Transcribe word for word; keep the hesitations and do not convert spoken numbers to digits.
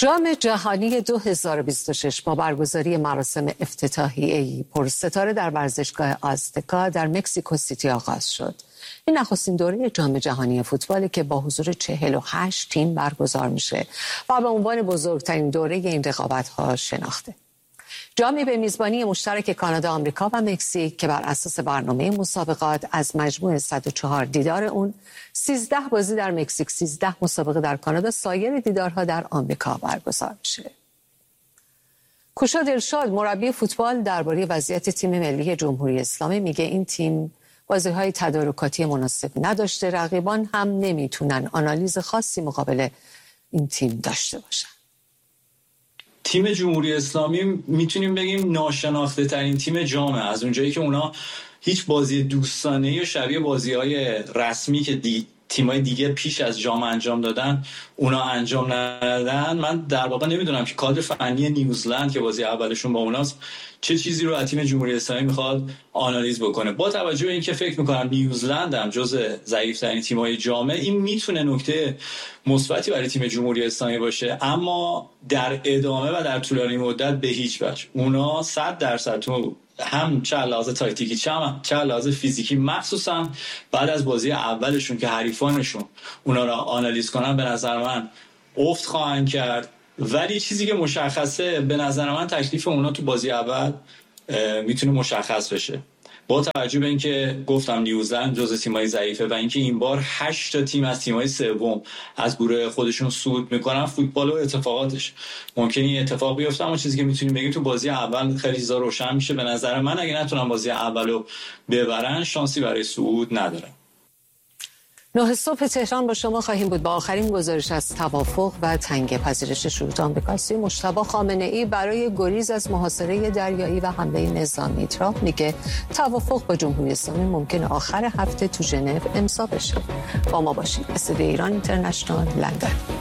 جام جهانی دو هزار و بیست و شش با برگزاری مراسم افتتاحیه‌ای پرستاره در ورزشگاه آزتکا در مکزیکو سیتی آغاز شد. این نخستین دوره جام جهانی فوتبالی که با حضور چهل و هشت تیم برگزار میشه و به عنوان بزرگترین دوره این رقابت‌ها شناخته. جامی به میزبانی مشترک کانادا، آمریکا و مکزیک که بر اساس برنامه مسابقات از مجموع صد و چهار دیدار اون سیزده بازی در مکزیک، سیزده مسابقه در کانادا، سایر دیدارها در آمریکا برگزار میشه. کوشا دلشاد مربی فوتبال درباره وضعیت تیم ملی جمهوری اسلامی میگه این تیم بازی‌های تدارکاتی مناسب نداشته، رقیبان هم نمیتونن آنالیز خاصی مقابل این تیم داشته باشن. تیم جمهوری اسلامی میتونیم بگیم ناشناخته ترین تیم جامه، از اونجایی که اونا هیچ بازی دوستانه یا شبیه بازی‌های رسمی که دی... تیمای دیگه پیش از جام انجام دادن اونا انجام ندادن. من در واقع نمیدونم که کادر فنی نیوزلند که بازی اولشون با اوناست چه چیزی رو از تیم جمهوری اسلامی میخواد آنالیز بکنه. با توجه به اینکه فکر میکنم نیوزلند هم جزء ضعیف‌ترین تیم‌های جامعه، این میتونه نکته مثبتی برای تیم جمهوری اسلامی باشه، اما در ادامه و در طولانی مدت به هیچ وجه. اونا صد درصد تو هم چه لحاظ تاکتیکی چه هم چه لحاظ فیزیکی، مخصوصا بعد از بازی اولشون که حریفانشون اونا را آنالیز کنن، به نظر من افت خواهند کرد. ولی چیزی که مشخصه به نظر من تکلیف اونا تو بازی اول میتونه مشخص بشه، با توجه به اینکه گفتم نیوزلند جزو تیم‌های ضعیفه و اینکه این بار هشت تا تیم از تیم‌های سوم از گروه خودشون صعود میکنن. فوتبال و اتفاقاتش ممکنه این اتفاق بیفته، اما چیزی که میتونیم بگیم تو بازی اول خیلی چیزا روشن میشه. به نظر من اگه نتونن بازی اولو ببرن شانسی برای صعود ندارن. نه صبح تهران با شما خواهیم بود با آخرین گزارش از توافق و تنگ پذیرش شروط آمریکا. مجتبی خامنه‌ای برای گریز از محاصره دریایی و حمله نظامی ترامپ میگه توافق با جمهوری اسلامی ممکنه آخر هفته تو ژنو امضا بشه. با ما باشید. استودیو ایران اینترنشنال، لندن.